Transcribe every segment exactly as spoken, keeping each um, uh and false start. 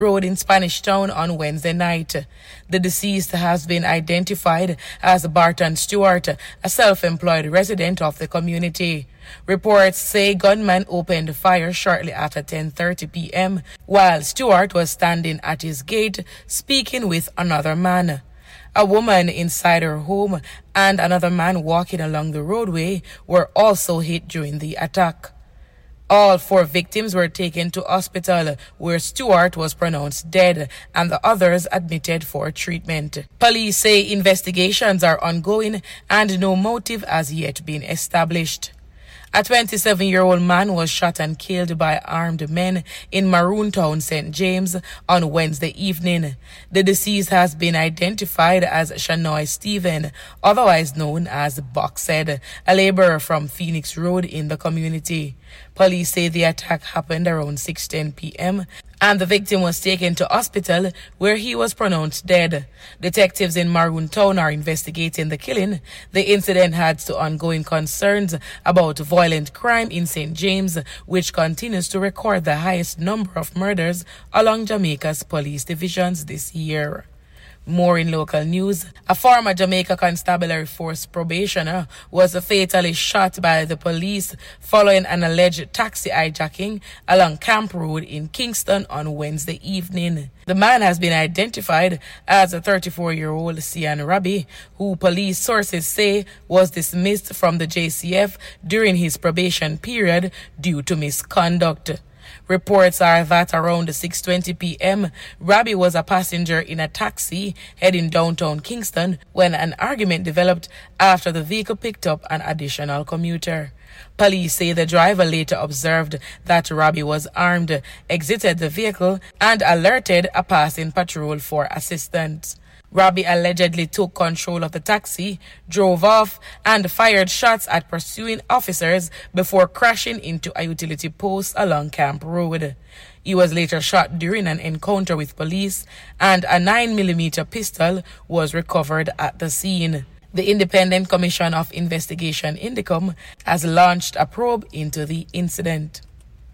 Road in Spanish Town on Wednesday night. The deceased has been identified as Barton Stewart, a self-employed resident of the community. Reports say gunman opened fire shortly after ten thirty p m while Stewart was standing at his gate speaking with another man. A woman inside her home and another man walking along the roadway were also hit during the attack. All four victims were taken to hospital where Stewart was pronounced dead and the others admitted for treatment. Police say investigations are ongoing and no motive has yet been established. A twenty-seven-year-old man was shot and killed by armed men in Maroon Town, Saint James on Wednesday evening. The deceased has been identified as Shanoy Stephen, otherwise known as Boxhead, a laborer from Phoenix Road in the community. Police say the attack happened around six ten p m and the victim was taken to hospital where he was pronounced dead. Detectives in Maroon Town are investigating the killing. The incident adds to ongoing concerns about violent crime in Saint James, which continues to record the highest number of murders along Jamaica's police divisions this year. More in local news. A former Jamaica Constabulary Force probationer was fatally shot by the police following an alleged taxi hijacking along Camp Road in Kingston on Wednesday evening. The man has been identified as a thirty-four-year-old Sian Rabi, who police sources say was dismissed from the J C F during his probation period due to misconduct. Reports are that around six twenty p m, Rabi was a passenger in a taxi heading downtown Kingston when an argument developed after the vehicle picked up an additional commuter. Police say the driver later observed that Rabi was armed, exited the vehicle, and alerted a passing patrol for assistance. Rabi allegedly took control of the taxi, drove off, and fired shots at pursuing officers before crashing into a utility post along Camp Road. He was later shot during an encounter with police, and a nine millimeter pistol was recovered at the scene. The Independent Commission of Investigation, INDECOM, has launched a probe into the incident.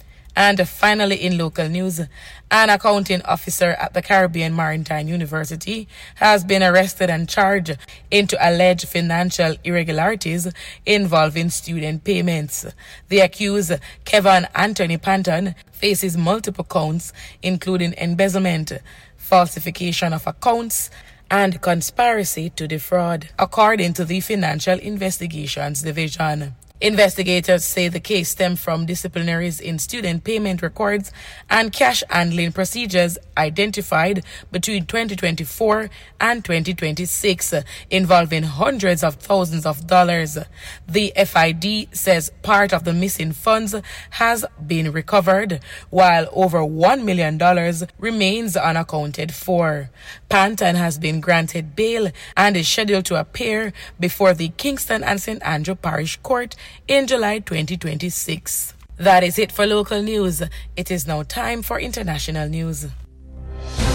And finally, in local news, an accounting officer at the Caribbean Maritime University has been arrested and charged into alleged financial irregularities involving student payments. The accused, Kevin Anthony Panton, faces multiple counts, including embezzlement, falsification of accounts, and conspiracy to defraud, according to the Financial Investigations Division. Investigators say the case stemmed from disciplinaries in student payment records and cash handling procedures identified between twenty twenty-four and twenty twenty-six, involving hundreds of thousands of dollars. The F I D says part of the missing funds has been recovered, while over one million dollars remains unaccounted for. Panton has been granted bail and is scheduled to appear before the Kingston and Saint Andrew Parish Court in July twenty twenty-six. That is it for local news. It is now time for international news.